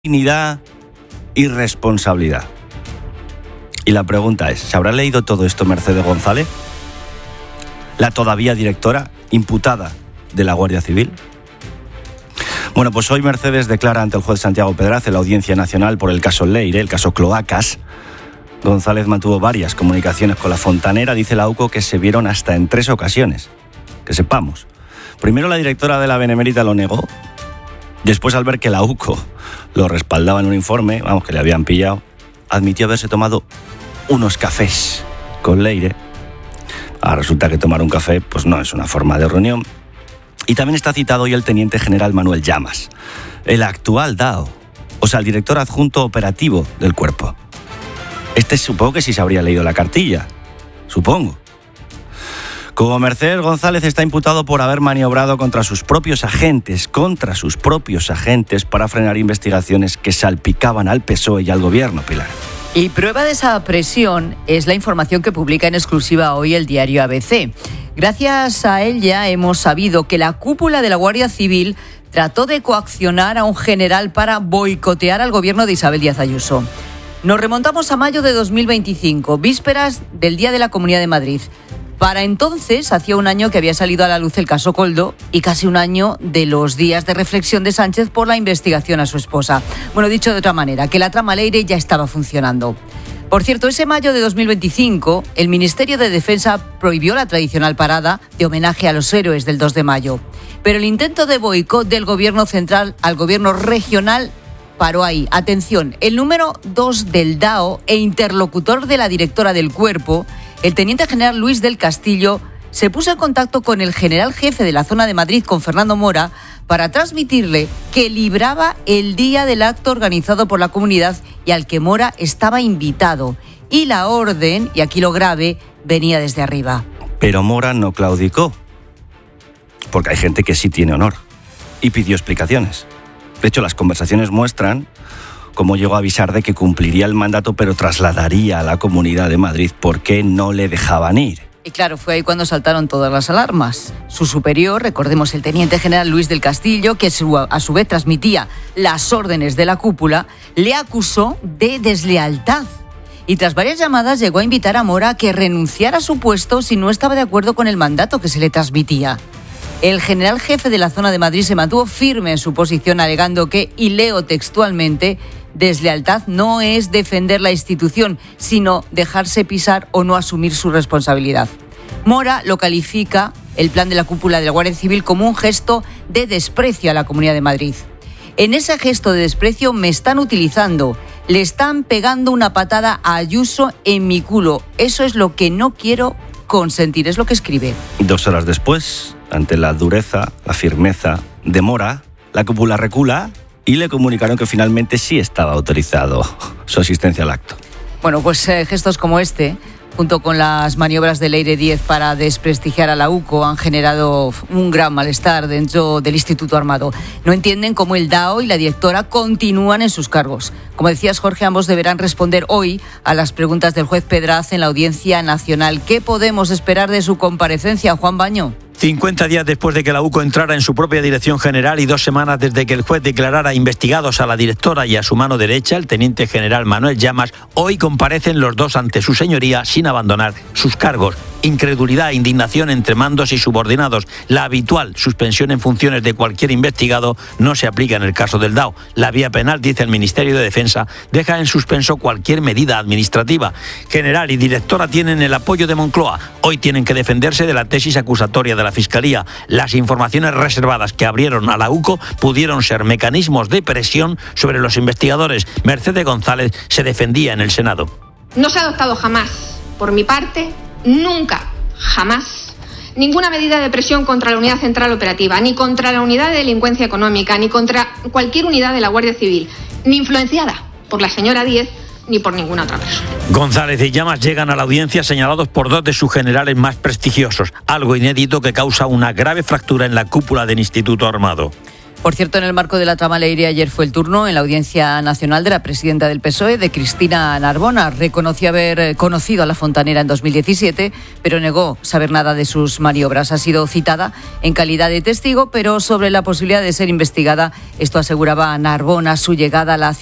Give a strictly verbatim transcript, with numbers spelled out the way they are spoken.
dignidad y responsabilidad. Y la pregunta es, ¿se habrá leído todo esto Mercedes González, la todavía directora imputada de la Guardia Civil? Bueno, pues hoy Mercedes declara ante el juez Santiago Pedraz en la Audiencia Nacional por el caso Leire, el caso Cloacas. González mantuvo varias comunicaciones con la fontanera, dice la UCO que se vieron hasta en tres ocasiones, que sepamos. Primero la directora de la Benemérita lo negó, después al ver que la UCO lo respaldaba en un informe, vamos, que le habían pillado, admitió haberse tomado unos cafés con Leire. Ahora resulta que tomar un café pues no es una forma de reunión. Y también está citado hoy el teniente general Manuel Llamas, el actual D A O, o sea, el director adjunto operativo del cuerpo. Este supongo que sí se habría leído la cartilla, supongo. Como Mercedes González está imputado por haber maniobrado contra sus propios agentes, contra sus propios agentes para frenar investigaciones que salpicaban al P S O E y al gobierno, Pilar. Y prueba de esa presión es la información que publica en exclusiva hoy el diario A B C. Gracias a ella hemos sabido que la cúpula de la Guardia Civil trató de coaccionar a un general para boicotear al gobierno de Isabel Díaz Ayuso. Nos remontamos a mayo de dos mil veinticinco, vísperas del Día de la Comunidad de Madrid. Para entonces, hacía un año que había salido a la luz el caso Koldo y casi un año de los días de reflexión de Sánchez por la investigación a su esposa. Bueno, dicho de otra manera, que la trama Leire ya estaba funcionando. Por cierto, ese mayo de dos mil veinticinco, el Ministerio de Defensa prohibió la tradicional parada de homenaje a los héroes del dos de mayo. Pero el intento de boicot del gobierno central al gobierno regional paró ahí. Atención, el número dos del D A O e interlocutor de la directora del cuerpo, el teniente general Luis del Castillo, se puso en contacto con el general jefe de la zona de Madrid, con Fernando Mora, para transmitirle que libraba el día del acto organizado por la comunidad y al que Mora estaba invitado. Y la orden, y aquí lo grave, venía desde arriba. Pero Mora no claudicó, porque hay gente que sí tiene honor, y pidió explicaciones. De hecho, las conversaciones muestran cómo llegó a avisar de que cumpliría el mandato, pero trasladaría a la Comunidad de Madrid porque no le dejaban ir. Y claro, fue ahí cuando saltaron todas las alarmas. Su superior, recordemos el teniente general Luis del Castillo, que a su vez transmitía las órdenes de la cúpula, le acusó de deslealtad. Y tras varias llamadas llegó a invitar a Mora a que renunciara a su puesto si no estaba de acuerdo con el mandato que se le transmitía. El general jefe de la zona de Madrid se mantuvo firme en su posición, alegando que, y leo textualmente, deslealtad no es defender la institución, sino dejarse pisar o no asumir su responsabilidad. Mora lo califica, el plan de la cúpula de la Guardia Civil, como un gesto de desprecio a la Comunidad de Madrid. En ese gesto de desprecio me están utilizando, le están pegando una patada a Ayuso en mi culo. Eso es lo que no quiero consentir, es lo que escribe. Dos horas después, ante la dureza, la firmeza de Mora, la cúpula recula y le comunicaron que finalmente sí estaba autorizado su asistencia al acto. Bueno, pues eh, gestos como este, junto con las maniobras de Leire diez para desprestigiar a la UCO, han generado un gran malestar dentro del Instituto Armado. No entienden cómo el D A O y la directora continúan en sus cargos. Como decías, Jorge, ambos deberán responder hoy a las preguntas del juez Pedraz en la Audiencia Nacional. ¿Qué podemos esperar de su comparecencia, Juan Baño? cincuenta días después de que la UCO entrara en su propia dirección general y dos semanas desde que el juez declarara investigados a la directora y a su mano derecha, el teniente general Manuel Llamas, hoy comparecen los dos ante su señoría sin abandonar sus cargos. Incredulidad e indignación entre mandos y subordinados. La habitual suspensión en funciones de cualquier investigado no se aplica en el caso del D A O. La vía penal, dice el Ministerio de Defensa, deja en suspenso cualquier medida administrativa. General y directora tienen el apoyo de Moncloa. Hoy tienen que defenderse de la tesis acusatoria de la Fiscalía. Las informaciones reservadas que abrieron a la UCO pudieron ser mecanismos de presión sobre los investigadores. Mercedes González se defendía en el Senado. No se ha adoptado jamás, por mi parte, nunca, jamás, ninguna medida de presión contra la Unidad Central Operativa, ni contra la Unidad de Delincuencia Económica, ni contra cualquier unidad de la Guardia Civil, ni influenciada por la señora Díez, ni por ninguna otra persona. González y Llamas llegan a la audiencia señalados por dos de sus generales más prestigiosos, algo inédito que causa una grave fractura en la cúpula del Instituto Armado. Por cierto, en el marco de la trama Leire, ayer fue el turno en la Audiencia Nacional de la presidenta del P S O E, de Cristina Narbona. Reconoció haber conocido a la fontanera en dos mil diecisiete, pero negó saber nada de sus maniobras. Ha sido citada en calidad de testigo, pero sobre la posibilidad de ser investigada, esto aseguraba Narbona, su llegada a la